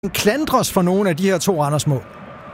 klandres for nogle af de her to Randers-mål?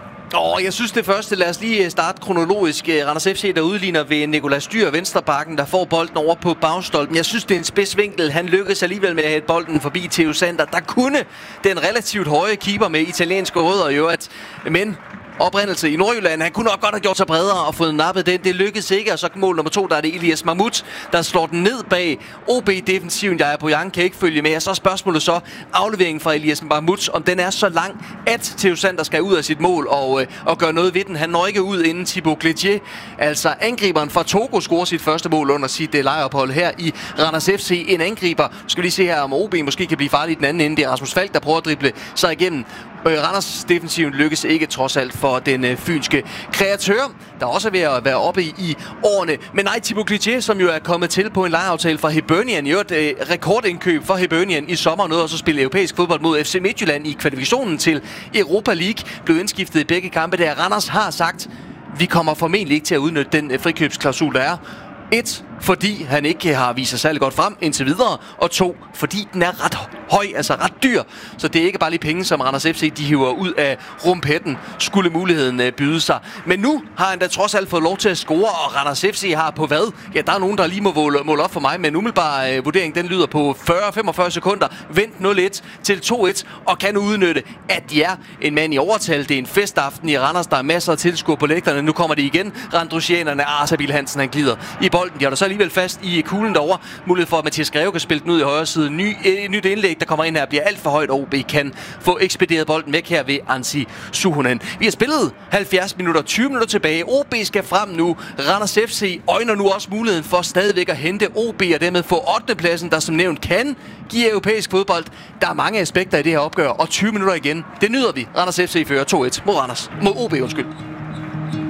Jeg synes det første. Lad os lige starte kronologisk. Randers FC, der udligner ved Nicolas Dyhr, venstrebakken, der får bolden over på bagstolpen. Jeg synes, det er en spidsvinkel. Han lykkes alligevel med at hætte bolden forbi Theo Sander. Der kunne den relativt høje keeper med italienske rødder jo, men oprindelse i Nordjylland. Han kunne nok godt have gjort sig bredere og fået nappet den. Det lykkedes ikke, og så mål nummer 2, der er det Elias Mahmoud, der slår den ned bag OB-defensiven. Jeg er på Jan, kan ikke følge med. Og så spørgsmålet så, afleveringen fra Elias Mahmoud, om den er så lang, at Theo Sander skal ud af sit mål og gøre noget ved den. Han når ikke ud inden Thibaut Clétier, altså angriberen fra Togo, scorer sit første mål under sit lejeophold her i Randers FC. En angriber. Skal vi lige se her, om OB måske kan blive farlig i den anden ende. Det er Rasmus Falk, der prøver at drible sig igennem. Randers defensiven lykkes ikke trods alt for den fynske kreatør, der også er ved at være oppe i årene. Men nej, Thibaut Clétier, som jo er kommet til på en lejeaftale fra Hibernian, jo et rekordindkøb for Hibernian i sommer, nåede også at spille europæisk fodbold mod FC Midtjylland i kvalifikationen til Europa League, blev indskiftet i begge kampe, der Randers har sagt, vi kommer formentlig ikke til at udnytte den frikøbsklausul, der er. 1, fordi han ikke har vist sig særlig godt frem indtil videre, og 2, fordi den er ret høj, altså ret dyr. Så det er ikke bare lige penge, som Randers FC de hiver ud af rumpetten, skulle muligheden byde sig. Men nu har han da trods alt fået lov til at score, og Randers FC har på hvad? Ja, der er nogen, der lige må måle op for mig, men umiddelbar vurdering, den lyder på 40-45 sekunder. Vent 0-1 til 2-1, og kan udnytte, at de er en mand i overtal. Det er en festaften i Randers, der er masser af tilskuere på lægterne. Nu kommer det igen. Randrusianerne, Sabil Hansen, han glider i bolden. De har der så alligevel fast i kuglen derovre. Mulighed for, at Mathias Greve kan spille den ud i højre side. Nyt indlæg, der kommer ind her, bliver alt for højt. OB kan få ekspederet bolden væk her ved Ansi Suhonen. Vi har spillet 70 minutter, 20 minutter tilbage. OB skal frem nu. Randers FC øjner nu også muligheden for stadigvæk at hente OB og dermed få 8. pladsen, der som nævnt kan give europæisk fodbold. Der er mange aspekter i det her opgør, og 20 minutter igen. Det nyder vi. Randers FC fører 2-1 mod OB, undskyld.